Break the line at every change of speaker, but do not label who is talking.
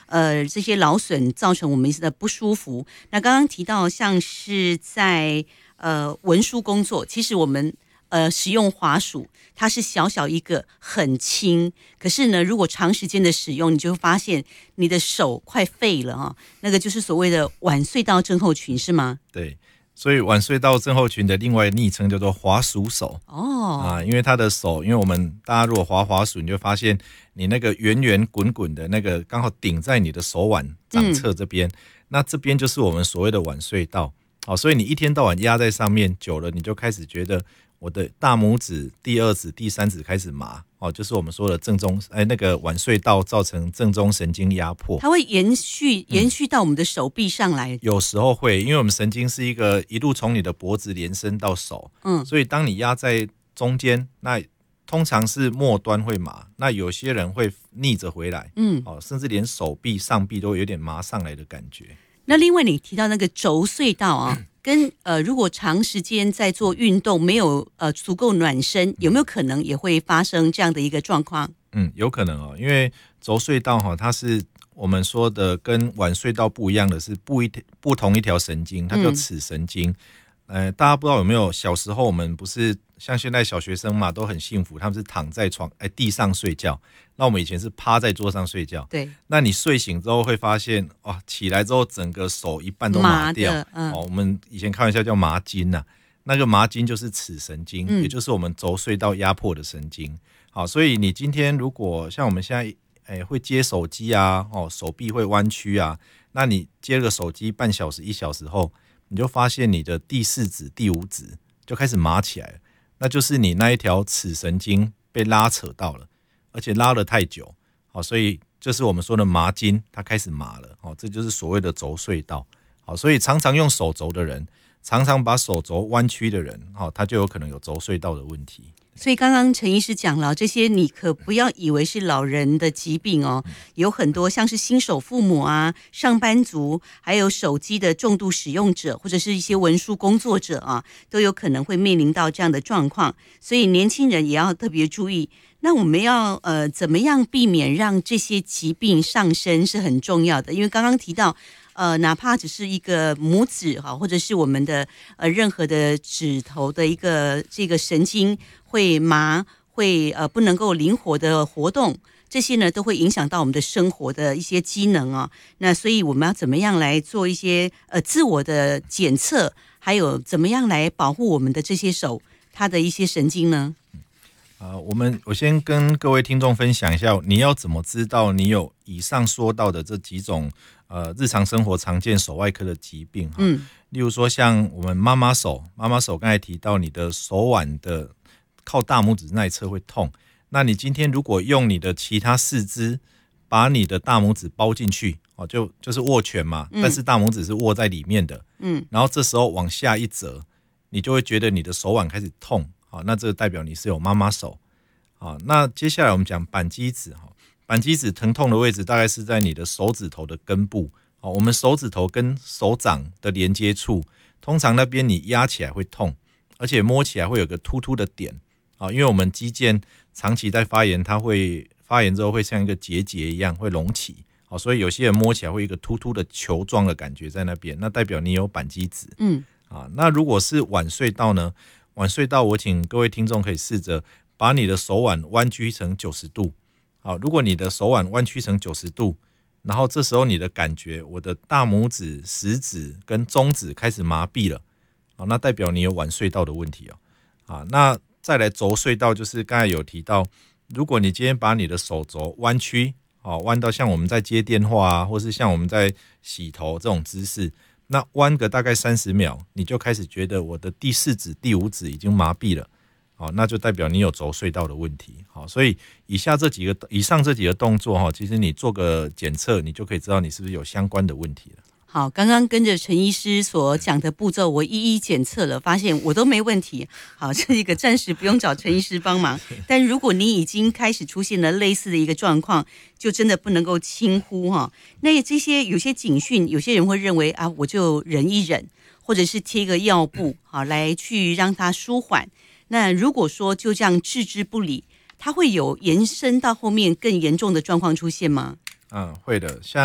这些劳损造成我们的不舒服。那刚刚提到像是在文书工作，其实我们使用滑鼠，它是小小一个，很轻。可是呢，如果长时间的使用，你就会发现你的手快废了啊。那个就是所谓的腕隧道症候群，是吗？
对，所以腕隧道症候群的另外昵称叫做滑鼠手。因为他的手，因为我们大家如果滑鼠，你就发现你那个圆圆滚滚的那个刚好顶在你的手腕掌侧这边，那这边就是我们所谓的腕隧道。所以你一天到晚压在上面久了，你就开始觉得我的大拇指、第二指、第三指开始麻，就是我们说的那个腕隧道造成正中神经压迫，
它会延续到我们的手臂上来。
有时候会，因为我们神经是一路从你的脖子延伸到手，所以当你压在中间，那通常是末端会麻，那有些人会逆着回来，甚至连手臂、上臂都有点麻上来的感觉。
那另外你提到那个轴隧道啊，跟如果长时间在做运动没有足够暖身，有没有可能也会发生这样的一个状况？
有可能因为轴隧道它是我们说的跟腕隧道不一样的是不同一条神经，它叫尺神经。大家不知道有没有小时候我们不是像现在小学生嘛都很幸福，他们是躺在地上睡觉，那我们以前是趴在桌上睡觉。
对，
那你睡醒之后会发现起来之后整个手一半都麻掉，我们以前开玩笑叫麻筋啊，那个麻筋就是尺神经，也就是我们轴隧道压迫的神经。好，所以你今天如果像我们现在会接手机啊，手臂会弯曲啊，那你接个手机半小时1小时后，你就发现你的第4指、第5指就开始麻起来了，那就是你那一条尺神经被拉扯到了，而且拉了太久，所以就是我们说的麻筋它开始麻了，这就是所谓的轴隧道。所以常常用手轴的人，常常把手轴弯曲的人，他就有可能有轴隧道的问题。
所以刚刚陈医师讲了，这些你可不要以为是老人的疾病有很多像是新手父母啊、上班族，还有手机的重度使用者，或者是一些文书工作者啊，都有可能会面临到这样的状况。所以年轻人也要特别注意。那我们要怎么样避免让这些疾病上升是很重要的，因为刚刚提到哪怕只是一个拇指或者是我们的任何的指头的这个神经会麻，会不能够灵活的活动，这些呢都会影响到我们的生活的一些机能那所以我们要怎么样来做一些自我的检测，还有怎么样来保护我们的这些手它的一些神经呢？
我先跟各位听众分享一下，你要怎么知道你有以上说到的这几种日常生活常见手外科的疾病例如说像我们妈妈手刚才提到你的手腕的靠大拇指那一侧会痛，那你今天如果用你的其他四肢把你的大拇指包进去就是握拳嘛，但是大拇指是握在里面的然后这时候往下一折，你就会觉得你的手腕开始痛，那这代表你是有妈妈手。那接下来我们讲扳机指，扳机指疼痛的位置大概是在你的手指头的根部，我们手指头跟手掌的连接处，通常那边你压起来会痛，而且摸起来会有个突突的点，因为我们肌腱长期在发炎，它会发炎之后会像一个结节一样会隆起，所以有些人摸起来会有一个突突的球状的感觉在那边，那代表你有扳机指。那如果是腕隧道呢？腕隧道我请各位听众可以试着把你的手腕弯曲成90度。如果你的手腕弯曲成90度，然后这时候你的感觉，我的大拇指、食指跟中指开始麻痹了，那代表你有腕隧道的问题那再来轴隧道，就是刚才有提到，如果你今天把你的手肘弯曲，弯到像我们在接电话或是像我们在洗头这种姿势，那弯个大概30秒，你就开始觉得我的第4指、第5指已经麻痹了，那就代表你有轴隧道的问题。所以以上这几个动作，其实你做个检测，你就可以知道你是不是有相关的问题了。
好，刚刚跟着陈医师所讲的步骤，我一一检测了，发现我都没问题。好，这一个暂时不用找陈医师帮忙。但如果你已经开始出现了类似的一个状况，就真的不能够轻忽那这些有些警讯，有些人会认为我就忍一忍，或者是贴个药布来去让它舒缓。那如果说就这样置之不理，它会有延伸到后面更严重的状况出现吗？
会的，像